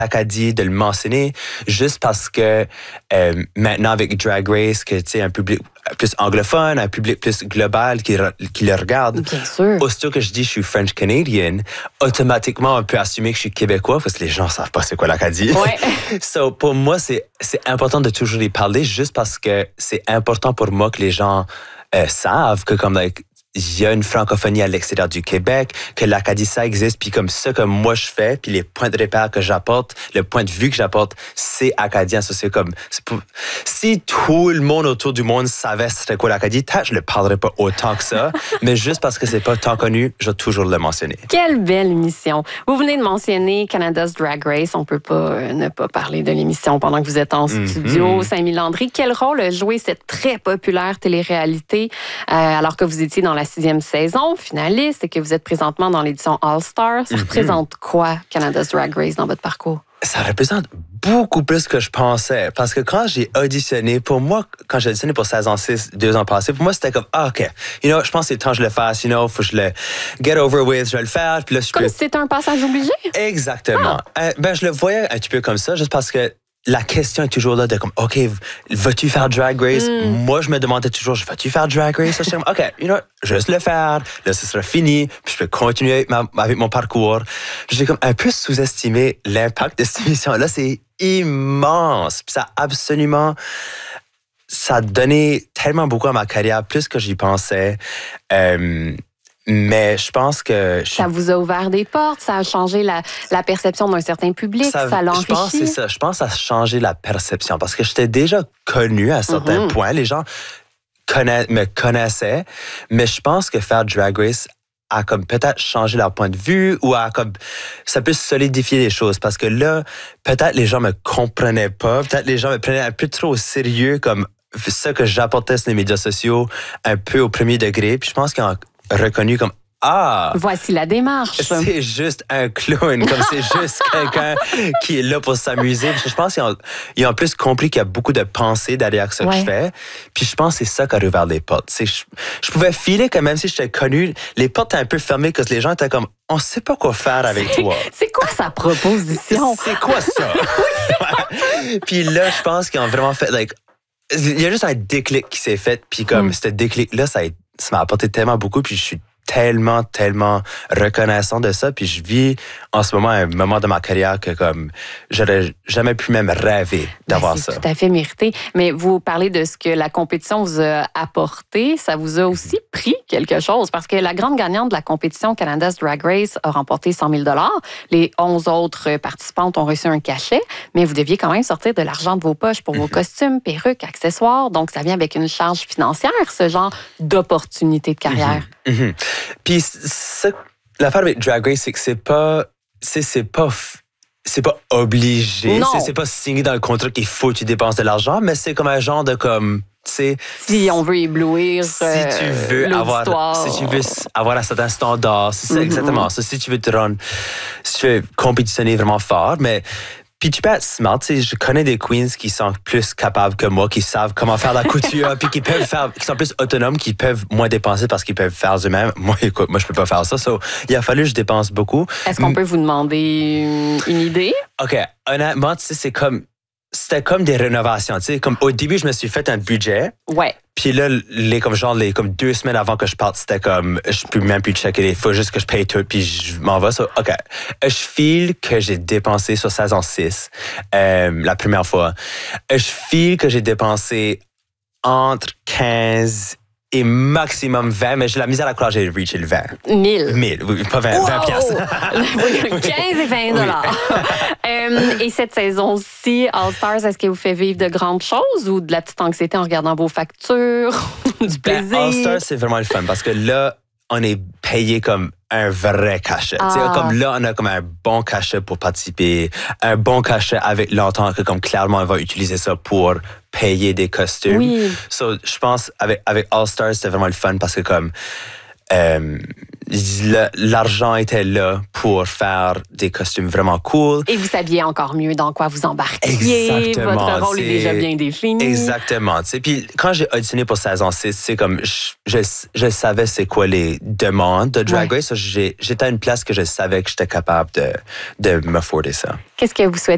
Acadie de le mentionner juste parce que maintenant avec Drag Race, que tu sais, un public plus anglophone, un public plus global qui le regarde. Bien sûr. Aussitôt que je dis je suis French Canadian, automatiquement on peut assumer que je suis québécois parce que les gens savent pas c'est quoi l'Acadie. Ouais. So pour moi c'est important de toujours y parler juste parce que c'est important pour moi que les gens savent que comme il y a une francophonie à l'extérieur du Québec, que l'Acadie, ça existe, puis comme ça que moi je fais, puis les points de repère que j'apporte, le point de vue que j'apporte, c'est acadien. Ça, si tout le monde autour du monde savait c'était quoi l'Acadie, je le parlerais pas autant que ça, mais juste parce que c'est pas tant connu, je vais toujours le mentionner. Quelle belle émission. Vous venez de mentionner Canada's Drag Race. On peut pas ne pas parler de l'émission pendant que vous êtes en studio. Saint-Milandry, quel rôle a joué cette très populaire télé-réalité alors que vous étiez dans la 6e saison, finaliste, et que vous êtes présentement dans l'édition All-Star? Ça représente quoi, Canada's Drag Race, dans votre parcours? Ça représente beaucoup plus que je pensais. Parce que quand j'ai auditionné, pour moi, quand j'ai auditionné pour Saison 6, 2 ans passés, pour moi, c'était comme, OK, je pense que c'est le temps que je le fasse, faut que je le get over with, je vais le faire. Puis là, comme si c'était un passage obligé? Exactement. Je le voyais un petit peu comme ça, juste parce que la question est toujours là de comme, OK, vas-tu faire Drag Race? Moi, je me demandais toujours, vas-tu faire Drag Race? Je suis comme, OK, juste le faire, là, ce sera fini, puis je peux continuer avec mon parcours. J'ai comme un peu sous-estimé l'impact de cette émission-là. C'est immense. Puis ça a donné tellement beaucoup à ma carrière, plus que j'y pensais. Mais je pense que... Ça vous a ouvert des portes, ça a changé la perception d'un certain public, ça l'a enrichi. Je pense que c'est ça. Je pense que ça a changé la perception parce que j'étais déjà connu à certains points. Les gens me connaissaient, mais je pense que faire Drag Race a comme peut-être changé leur point de vue ou ça peut solidifier les choses parce que là, peut-être les gens me comprenaient pas, peut-être les gens me prenaient un peu trop au sérieux comme ça que j'apportais sur les médias sociaux un peu au premier degré. Puis je pense qu'ils ont reconnu comme voici la démarche. C'est juste un clown, comme c'est juste quelqu'un qui est là pour s'amuser. Je pense qu'ils ont plus compris qu'il y a beaucoup de pensées derrière ce que je fais. Puis je pense que c'est ça qui a ouvert les portes. Je pouvais filer que même si j'étais connu, les portes étaient un peu fermées parce que les gens étaient comme, on sait pas quoi faire avec toi. C'est quoi sa proposition? C'est quoi ça? Puis là, je pense qu'ils ont vraiment fait, il y a juste un déclic qui s'est fait. Puis comme ce déclic-là, ça m'a apporté tellement beaucoup. Puis je suis tellement reconnaissant de ça. Puis je vis en ce moment un moment de ma carrière que comme j'aurais jamais pu même rêver d'avoir ça. C'est tout à fait mérité. Mais vous parlez de ce que la compétition vous a apporté. Ça vous a aussi pris quelque chose parce que la grande gagnante de la compétition Canada's Drag Race a remporté 100 000 $. Les 11 autres participantes ont reçu un cachet, mais vous deviez quand même sortir de l'argent de vos poches pour vos costumes, perruques, accessoires. Donc, ça vient avec une charge financière, ce genre d'opportunité de carrière. Puis l'affaire avec Drag Race, c'est que c'est pas obligé. C'est pas signé dans le contrat qu'il faut que tu dépenses de l'argent, mais c'est comme un genre de comme... Si on veut éblouir si tu veux avoir un certain standard, c'est ça, exactement. Si tu veux si tu veux compétitionner vraiment fort, mais... Puis tu peux être smart, je connais des queens qui sont plus capables que moi, qui savent comment faire la couture, puis qui sont plus autonomes, qui peuvent moins dépenser parce qu'ils peuvent faire eux-mêmes. Moi, écoute, je peux pas faire ça. Il a fallu que je dépense beaucoup. Est-ce qu'on peut vous demander une idée? OK. Honnêtement, c'était comme des rénovations. Comme au début, je me suis fait un budget. Ouais. Puis là, comme 2 semaines avant que je parte, c'était comme, je peux même plus checker, il faut juste que je paye tout, puis je m'en vais. OK. Je file que j'ai dépensé sur Saison 6, la première fois. Je file que j'ai dépensé entre 15 et maximum 20, mais j'ai la misère à croire que j'ai reaché le 20. 1000, oui, pas 20, 20 piastres. 15 et 20 $. Et cette saison-ci, All-Stars, est-ce qu'elle vous fait vivre de grandes choses ou de la petite anxiété en regardant vos factures, du plaisir? All-Stars, c'est vraiment le fun parce que là, on est payé comme un vrai cachet. Comme là, on a comme un bon cachet pour participer, un bon cachet avec l'entente que comme clairement, on va utiliser ça pour payer des costumes. Oui. Je pense avec All Stars, c'était vraiment le fun parce que comme l'argent était là pour faire des costumes vraiment cool. Et vous saviez encore mieux dans quoi vous embarquiez. Exactement. Votre rôle est déjà bien défini. Exactement. Puis quand j'ai auditionné pour Saison 6, c'est comme je savais c'est quoi les demandes de Drag Race. J'étais à une place que je savais que j'étais capable de m'afforder ça. Qu'est-ce que vous souhaitez